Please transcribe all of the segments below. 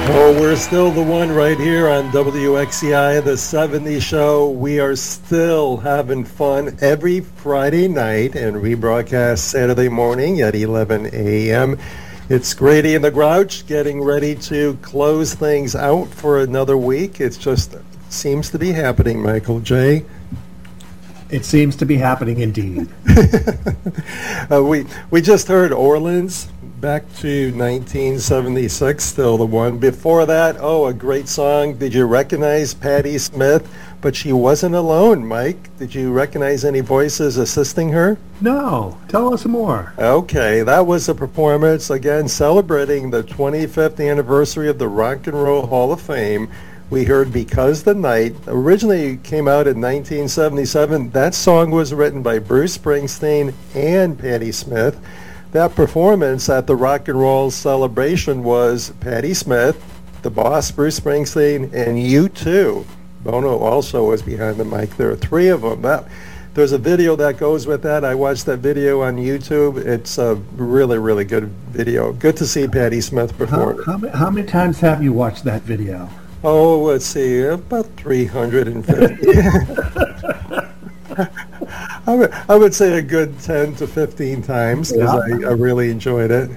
Oh, we're still the one right here on WXCI, the 70 show. We are still having fun every Friday night and rebroadcast Saturday morning at 11 a.m. It's Grady and the Grouch getting ready to close things out for another week. It just seems to be happening, Michael J. It seems to be happening indeed. We just heard Orleans, back to 1976, still the one. Before that, a great song. Did you recognize Patti Smith? But she wasn't alone, Mike. Did you recognize any voices assisting her? No. Tell us more. Okay, that was a performance, again, celebrating the 25th anniversary of the Rock and Roll Hall of Fame. We heard Because the Night. Originally came out in 1977. That song was written by Bruce Springsteen and Patti Smith. That performance at the Rock and Roll Celebration was Patti Smith, the boss, Bruce Springsteen, and U2. Bono also was behind the mic. There are three of them. There's a video that goes with that. I watched that video on YouTube. It's a really, really good video. Good to see Patti Smith perform. How many times have you watched that video? Oh, let's see, about 350. I would say a good 10 to 15 times because I really enjoyed it.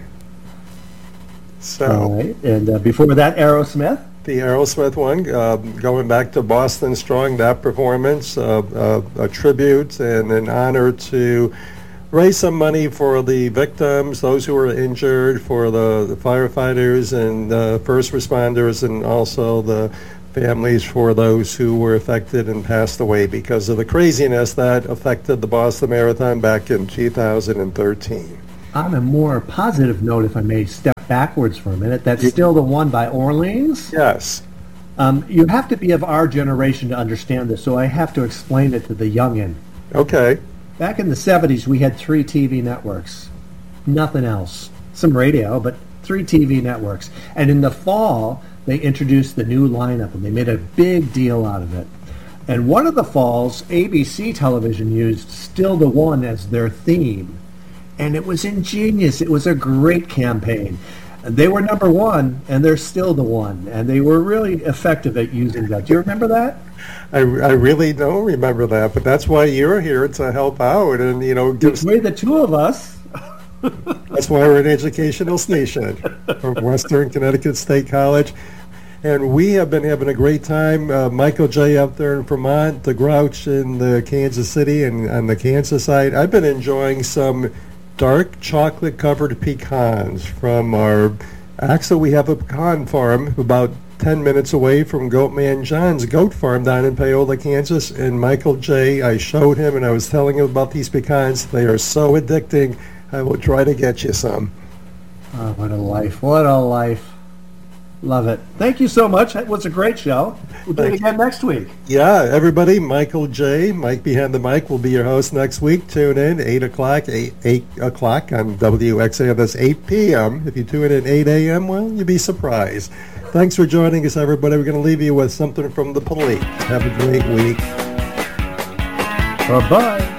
So, all right. And before that, Aerosmith? The Aerosmith one, going back to Boston Strong, that performance, a tribute and an honor to raise some money for the victims, those who were injured, for the firefighters and first responders, and also the families for those who were affected and passed away because of the craziness that affected the Boston Marathon back in 2013. On a more positive note, if I may step backwards for a minute, that's Still the One by Orleans? Yes. You have to be of our generation to understand this, so I have to explain it to the youngin'. Okay. Back in the 70s, we had 3 TV networks. Nothing else. Some radio, but 3 TV networks. And in the fall, they introduced the new lineup, and they made a big deal out of it. And one of the falls, ABC television used Still the One as their theme. And it was ingenious. It was a great campaign. They were number one, and they're still the one. And they were really effective at using that. Do you remember that? I really don't remember that, but that's why you're here to help out and, we're the two of us. That's why we're an educational station from Western Connecticut State College. And we have been having a great time. Michael J. up there in Vermont, the Grouch in the Kansas City and on the Kansas side. I've been enjoying some dark chocolate-covered pecans from actually we have a pecan farm about 10 minutes away from Goatman John's goat farm down in Paola, Kansas. And Michael J., I showed him and I was telling him about these pecans. They are so addicting. I will try to get you some. Oh, what a life. What a life. Love it. Thank you so much. It was a great show. We'll do it again next week. Yeah, everybody, Michael J., Mike Behind the Mic, will be your host next week. Tune in, 8 o'clock on WXA. That's 8 p.m. If you tune in at 8 a.m., well, you'll be surprised. Thanks for joining us, everybody. We're going to leave you with something from the Police. Have a great week. Bye-bye.